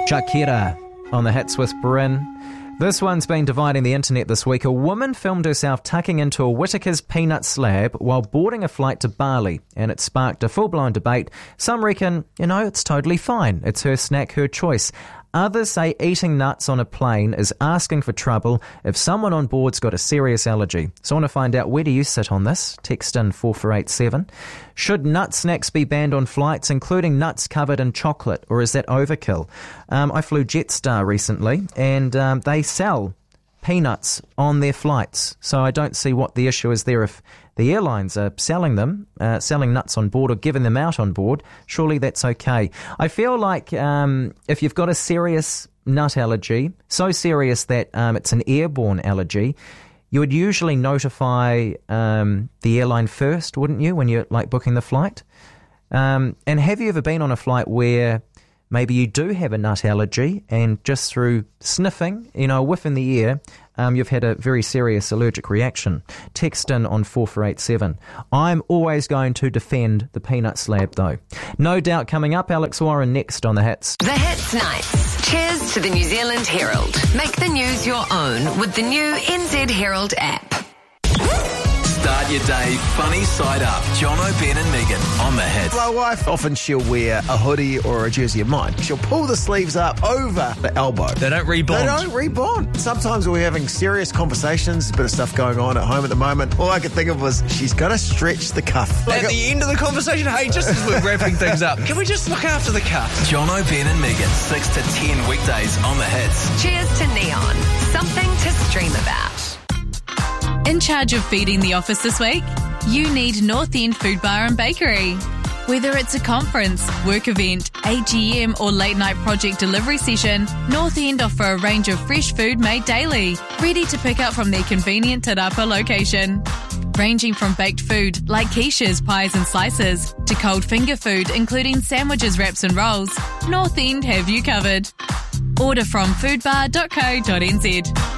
Shakira on the Hits with Bryn. This one's been dividing the internet this week. A woman filmed herself tucking into a Whittaker's peanut slab while boarding a flight to Bali, and it sparked a full-blown debate. Some reckon, it's totally fine. It's her snack, her choice. Others say eating nuts on a plane is asking for trouble if someone on board's got a serious allergy. So I want to find out, where do you sit on this? Text in 4487. Should nut snacks be banned on flights, including nuts covered in chocolate, or is that overkill? I flew Jetstar recently, and they sell peanuts on their flights. So I don't see what the issue is there if the airlines are selling them, selling nuts on board or giving them out on board. Surely that's okay. I feel like if you've got a serious nut allergy, so serious that it's an airborne allergy, you would usually notify the airline first, wouldn't you, when you're booking the flight? And have you ever been on a flight where maybe you do have a nut allergy and just through sniffing, a whiff in the air, you've had a very serious allergic reaction? Text in on 4487. I'm always going to defend the peanut slab, though. No doubt coming up, Alex Warren next on The Hits. The Hits Nights. Cheers to the New Zealand Herald. Make the news your own with the new NZ Herald app. Start your day funny side up. John O'Ben and Megan on The Hits. My wife, often she'll wear a hoodie or a jersey of mine. She'll pull the sleeves up over the elbow. They don't rebond. Sometimes we're having serious conversations, a bit of stuff going on at home at the moment. All I could think of was, she's going to stretch the cuff. At the end of the conversation, hey, just as we're wrapping things up, can we just look after the cuff? John O'Ben and Megan, 6 to 10 weekdays on The Hits. Cheers to Neon. Something to stream about. In charge of feeding the office this week? You need North End Food Bar and Bakery. Whether it's a conference, work event, AGM or late night project delivery session, North End offer a range of fresh food made daily, ready to pick up from their convenient Te Rapa location. Ranging from baked food like quiches, pies and slices, to cold finger food including sandwiches, wraps and rolls, North End have you covered. Order from foodbar.co.nz.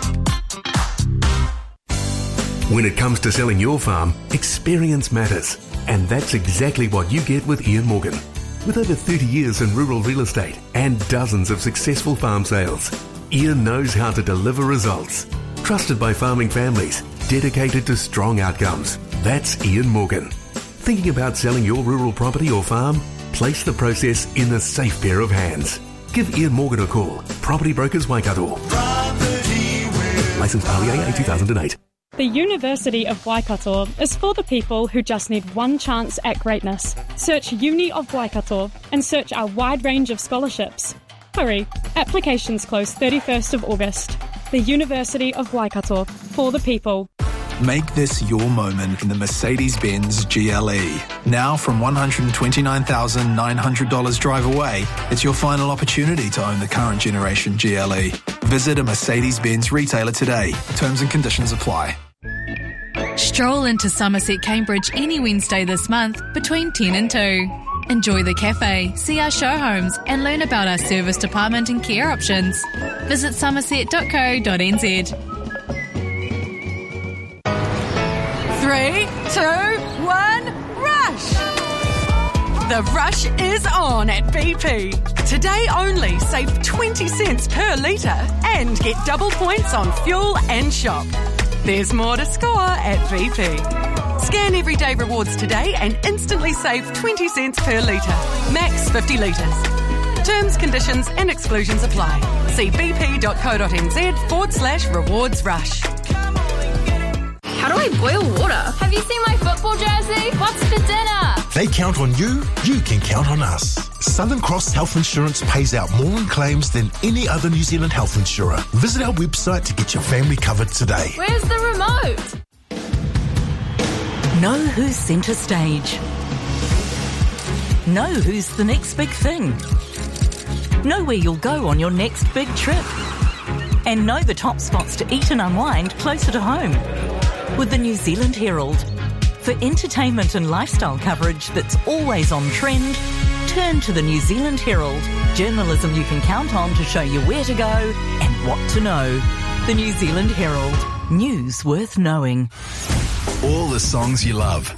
When it comes to selling your farm, experience matters. And that's exactly what you get with Ian Morgan. With over 30 years in rural real estate and dozens of successful farm sales, Ian knows how to deliver results. Trusted by farming families, dedicated to strong outcomes. That's Ian Morgan. Thinking about selling your rural property or farm? Place the process in a safe pair of hands. Give Ian Morgan a call. Property Brokers Waikato. Licensed REA 2008. The University of Waikato is for the people who just need one chance at greatness. Search Uni of Waikato and search our wide range of scholarships. Hurry, applications close 31st of August. The University of Waikato, for the people. Make this your moment in the Mercedes-Benz GLE. Now from $129,900 drive away, it's your final opportunity to own the current generation GLE. Visit a Mercedes-Benz retailer today. Terms and conditions apply. Stroll into Somerset Cambridge any Wednesday this month between 10 and 2. Enjoy the cafe, see our show homes and learn about our service department and care options. Visit somerset.co.nz. 3, 2, 1, rush! The rush is on at BP. Today only, save 20 cents per litre and get double points on fuel and shop. There's more to score at BP. Scan Everyday Rewards today and instantly save 20 cents per litre. Max 50 litres. Terms, conditions and exclusions apply. See bp.co.nz/rewards rush. How do I boil water? Have you seen my football jersey? What's for dinner? They count on you, you can count on us. Southern Cross Health Insurance pays out more in claims than any other New Zealand health insurer. Visit our website to get your family covered today. Where's the remote? Know who's centre stage. Know who's the next big thing. Know where you'll go on your next big trip. And know the top spots to eat and unwind closer to home. With the New Zealand Herald. For entertainment and lifestyle coverage that's always on trend, turn to the New Zealand Herald. Journalism you can count on to show you where to go and what to know. The New Zealand Herald. News worth knowing. All the songs you love.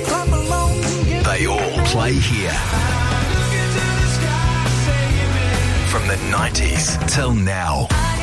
They all play here. From the 90s till now.